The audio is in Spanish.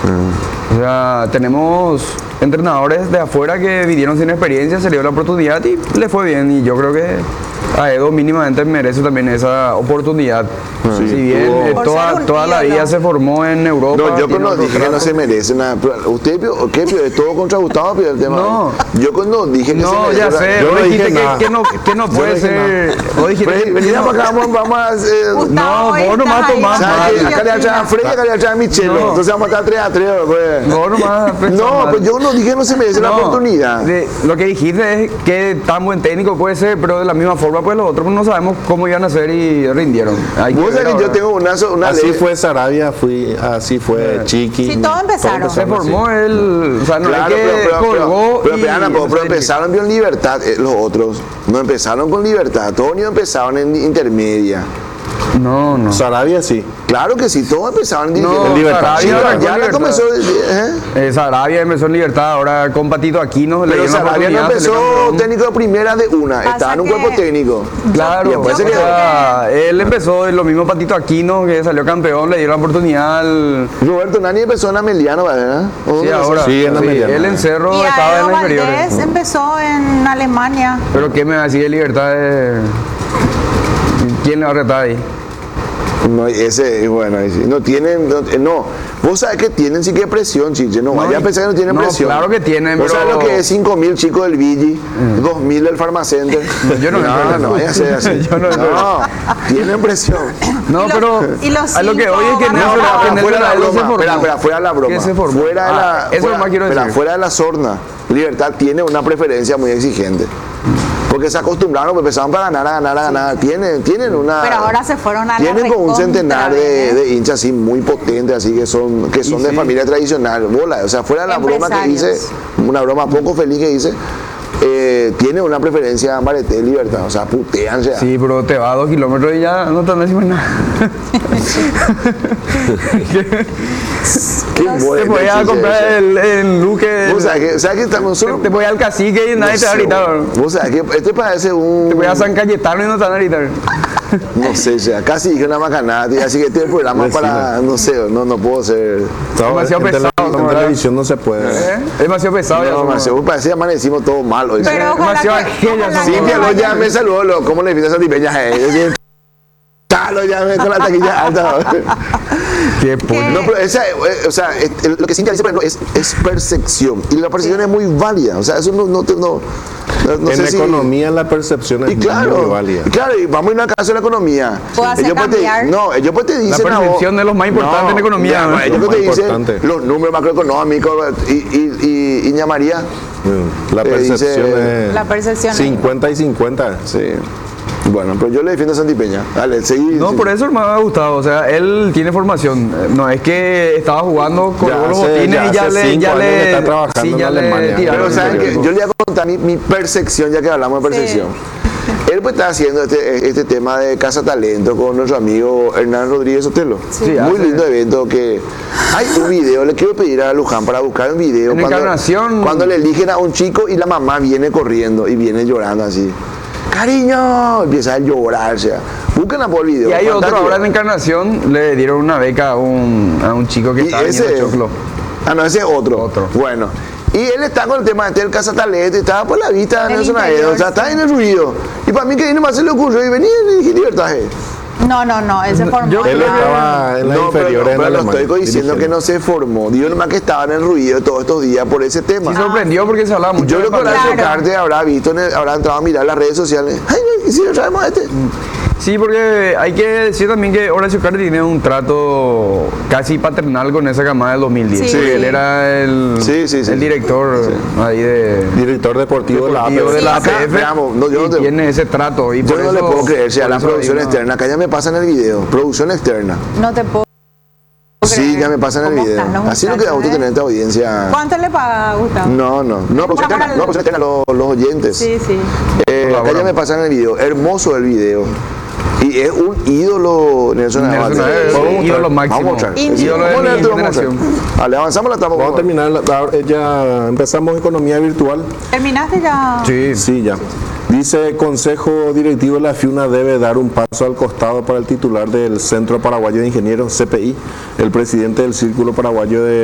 O sea, tenemos entrenadores de afuera que vinieron sin experiencia, se le dio la oportunidad y le fue bien. Y yo creo que a Edo mínimamente merece también esa oportunidad. Sí, si bien toda la vida se formó en Europa. No, yo cuando dije que no se merece nada. ¿Usted qué es todo contra Gustavo? Pero el tema. No. Yo cuando dije que No, se merece. ya sé, yo vos no dije dijiste nada. que no puede ser. Vos dijiste que Venía para acá, vamos a hacer. No, vos nomás tomás ¿Sabes mal. qué? Acá le echan a Freddy, acá le echan a Michelo. No. Entonces vamos a estar 3-3. Pues. Vos nomás pensás No, mal. pues yo no dije que no se merece la No, oportunidad. lo que dijiste es que tan buen técnico puede ser, pero de la misma forma, pues los otros no sabemos cómo iban a ser y rindieron. Hay que Vos ver sabés que yo ahora. tengo una Así ley. fue Sarabia, así fue Chiqui. Sí, todos empezaron. Se formó él, o sea, no Claro, es que colgó pero, y Ana, pero empezó a dirigir. empezaron bien libertad, los otros. No empezaron con libertad, todos ni empezaron en intermedia. No, no. Sarabia sí. Claro que sí, todos empezaron No, en libertad. Sí, Sarabia pero ya la Libertad. comenzó. Sarabia empezó en Libertad, ahora con Patito Aquino le Pero dieron una Sarabia no oportunidad, salió empezó campeón. técnico de primera de una, Pasa estaba en un que- cuerpo técnico. Claro, Y después o se quedó. sea, él empezó lo mismo Patito Aquino, que salió campeón, le dieron la oportunidad al... Roberto Nani empezó en Ameliano, ¿verdad? ¿O Sí, dónde ahora. Sí, en la mediana. Él en Cerro Y estaba Aedo en las inferiores. Valdés empezó en Alemania. Pero ¿qué me va a decir de Libertad? ¿Quién le va a retar ahí? No, ese, bueno, ahí sí. No tienen, no. Vos sabés que tienen sí que presión, chiche. No, vaya a pensar que no tienen no, presión. claro que tienen, ¿Vos pero... sabés lo que es 5.000 chicos del Vigi, 2.000 del Farmacenter? Yo no no, entro. no vaya a ser así. Yo no entro. No, tienen presión. No, Y los- pero y los a lo que cinco hoy es que van a Nelson jugar. que Nelson Fuera la Aedo se broma, formó. espera, fuera la broma. ¿Qué se formó? Fuera de la, Eso nomás quiero espera, decir. fuera de la sorna, Libertad tiene una preferencia muy exigente. Porque se acostumbraron, pues empezaron para ganar. Tienen una. Pero ahora se fueron a la Tienen como un recontra, centenar ¿eh? de hinchas así muy potentes, así que son de sí. familia tradicional. Bola, o sea, fuera de la broma que hice, Empresarios. una broma poco feliz que hice, tiene una preferencia Mareté Libertad, o sea, putean, o sea. Sí, pero te va a 2 kilómetros y ya no te decimos nada. Qué bueno, Te voy a chiche, comprar ese. el Luque. Vos sabés que estamos solo. Te voy al cacique y nadie te va a gritar. Vos sabés que este parece un. Te voy a San Cayetano y no te van a gritar. No sé, o sea, casi dije una macanada, tío, así que este programa para. No sé, no puedo ser. Demasiado pesado, En ¿verdad? televisión no se puede. ¿Eh? Es demasiado pesado. ya No, somos. demasiado. Parece que amanecimos todo mal hoy. Pero ojalá demasiado que, genial, ojalá sí, que Cintia no lo ya vayan. me saludó, ¿cómo le dices a Santipeña? Lo llamé con la taquilla alta. Qué puño. No, pero esa, o sea, lo que Cintia dice, por ejemplo, es percepción. Y la percepción es muy válida. O sea, eso no En sé si. economía la percepción es Y claro, muy válida. y claro, y vamos a ir a caso de la economía. Puedo hacer Ellos pues cambiar. ellos pues te La dicen a vos- percepción es lo más importante en economía, ya, ¿no? ellos Lo pues te más dicen importante. los números macroeconómicos y Ña María. La Te dice- percepción La percepción es es- 50 y 50. Sí. Bueno, pero yo le defiendo a Santipeña. Dale, seguí. No, sí. por eso me ha gustado. O sea, él tiene formación. No es que estaba jugando con Ya los hace- botines ya y ya hace le. 5 Ya años que le está trabajando sí, en ya le Alemania. tiraron Pero el saben que periódico. yo le voy a contar mi percepción, ya que hablamos de percepción. Él pues está haciendo este tema de Casa Talento con nuestro amigo Hernán Rodríguez Sotelo. Sí, Muy hace- lindo evento que hay un video, le quiero pedir a Luján para buscar un video En Encarnación. cuando le eligen a un chico y la mamá viene corriendo y viene llorando así. Cariño, empieza a llorar, o sea, busquen a por el video. Y hay otro fantástico. ahora en Encarnación, le dieron una beca a un chico que Y estaba ese vendiendo choclo. Ah, no, ese es otro. Otro. Bueno. Y él está con el tema del Casa Talento, estaba por la vista de En el Nelson interior, Aedo, o sea, está en el ruido. Y para mí que viene más se le ocurrió y venía y dije libertad. No, él se formó. yo Él creo que- estaba en las inferiores en pero no Alemania. estoy diciendo que dirigiendo. no se formó. Digo nomás que estaba en el ruido todos estos días por ese tema. Sí sorprendió porque se hablaba mucho. Yo de creo que Pablo. Horacio Carte habrá visto, habrá entrado a mirar las redes sociales. Ay, ¿y si lo traemos a este? Sí, porque hay que decir también que Horacio Cardi tiene un trato casi paternal con esa camada del 2010. Sí. Él era el, Sí. el director ahí de, Director deportivo de la deportivo de la Sí, acá, APF veamos, no, yo y no te- tiene ese trato. Y Yo por no le eso- puedo creer, si a por la eso producción hay una- externa, acá ya me pasa en el video, producción externa. No te puedo Sí, creer. ya me pasa en el ¿Cómo video. están los Así no queda gusto muchachos, tener esta audiencia. ¿Cuánto le paga, Gustavo? No, producción externa, no, producción externa, los oyentes. Sí. Acá ya me pasa en el video, hermoso el video. Y es un ídolo Nelson Nelson Aedo. Aedo, Vamos a mostrar, ídolo máximo. Vamos a mostrar. Ídolo de Vamos a mi leer, vamos a mostrar. generación. Vale, avanzamos la etapa. Vamos a terminar, ya empezamos economía virtual. ¿Terminaste ya? Sí. Sí, ya. Dice, Consejo Directivo de la FIUNA debe dar un paso al costado para el titular del Centro Paraguayo de Ingenieros, CPI, el presidente del Círculo Paraguayo de